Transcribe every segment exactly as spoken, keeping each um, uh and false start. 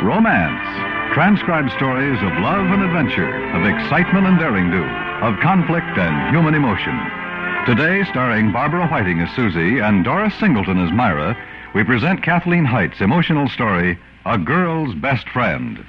Romance. Transcribed stories of love and adventure, of excitement and daring do, of conflict and human emotion. Today, starring Barbara Whiting as Susie and Doris Singleton as Myra, we present Kathleen Height's emotional story, A Girl's Best Friend.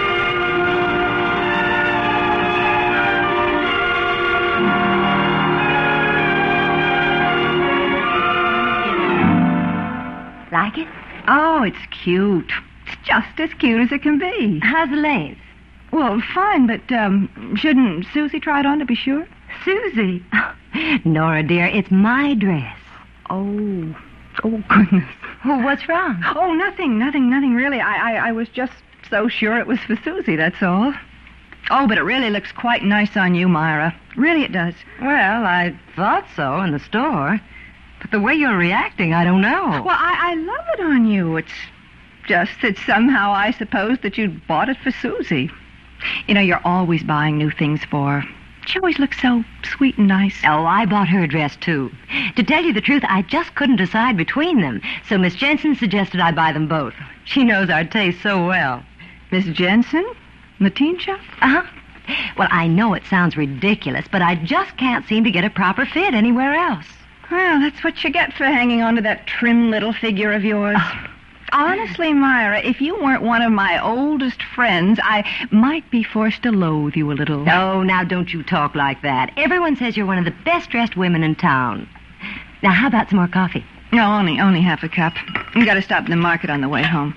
Like it? Oh, it's cute. It's just as cute as it can be. How's the length? Well, fine, but um, shouldn't Susie try it on to be sure? Susie? Nora, dear, it's my dress. Oh, oh, goodness. Well, what's wrong? Oh, nothing, nothing, nothing, really. I, I, I was just so sure it was for Susie, that's all. Oh, but it really looks quite nice on you, Myra. Really it does. Well, I thought so in the store. But the way you're reacting, I don't know. Well, I, I love it on you. It's just that somehow I supposed that you'd bought it for Susie. You know, you're always buying new things for her. She always looks so sweet and nice. Oh, I bought her a dress, too. To tell you the truth, I just couldn't decide between them. So Miss Jensen suggested I buy them both. She knows our taste so well. Miss Jensen? The teen shop? Uh-huh. Well, I know it sounds ridiculous, but I just can't seem to get a proper fit anywhere else. Well, that's what you get for hanging on to that trim little figure of yours. Oh. Honestly, Myra, if you weren't one of my oldest friends, I might be forced to loathe you a little. Oh, now don't you talk like that. Everyone says you're one of the best-dressed women in town. Now, how about some more coffee? No, only only half a cup. You got to stop in the market on the way home.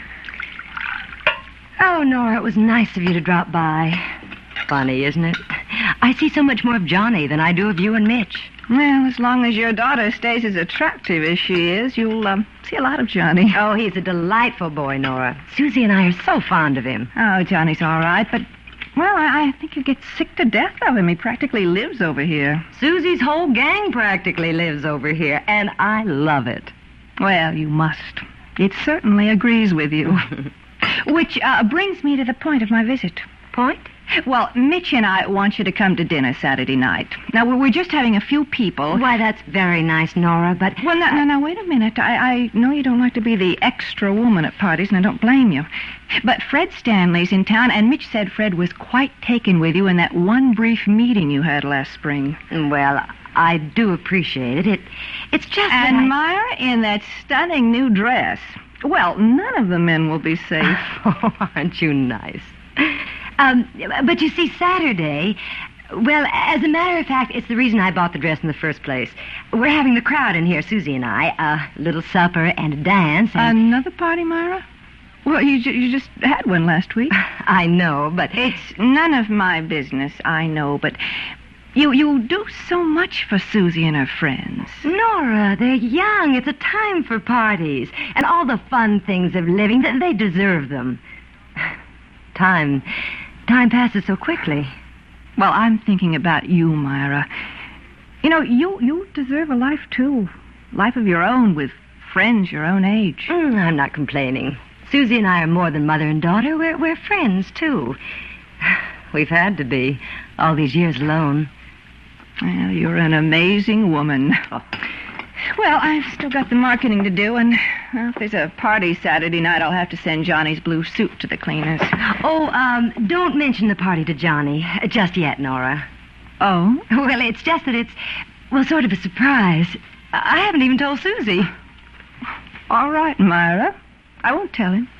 Oh, Nora, it was nice of you to drop by. Funny, isn't it? I see so much more of Johnny than I do of you and Mitch. Well, as long as your daughter stays as attractive as she is, you'll um, see a lot of Johnny. Oh, he's a delightful boy, Nora. Susie and I are so fond of him. Oh, Johnny's all right, but, well, I, I think you get sick to death of him. He practically lives over here. Susie's whole gang practically lives over here, and I love it. Well, you must. It certainly agrees with you. Which uh, brings me to the point of my visit. Point? Well, Mitch and I want you to come to dinner Saturday night. Now, we're just having a few people. Why, that's very nice, Nora, but... Well, now, now, now wait a minute. I, I know you don't like to be the extra woman at parties, and I don't blame you. But Fred Stanley's in town, and Mitch said Fred was quite taken with you in that one brief meeting you had last spring. Well, I do appreciate it. It, It's just And that I... Myra, in that stunning new dress. Well, none of the men will be safe. Oh, aren't you nice? Um, but you see, Saturday... Well, as a matter of fact, it's the reason I bought the dress in the first place. We're having the crowd in here, Susie and I. A little supper and a dance and... Another party, Myra? Well, you, ju- you just had one last week. I know, but... It's none of my business, I know, but... You you do so much for Susie and her friends. Nora, they're young. It's a time for parties. And all the fun things of living, they deserve them. Time... Time passes so quickly. Well, I'm thinking about you, Myra. You know, you, you deserve a life, too. Life of your own, with friends your own age. Mm, I'm not complaining. Susie and I are more than mother and daughter. We're, we're friends, too. We've had to be, all these years alone. Well, you're an amazing woman. Oh. Well, I've still got the marketing to do, and well, if there's a party Saturday night, I'll have to send Johnny's blue suit to the cleaners. Oh, um, don't mention the party to Johnny just yet, Nora. Oh? Well, it's just that it's, well, sort of a surprise. I haven't even told Susie. All right, Myra. I won't tell him.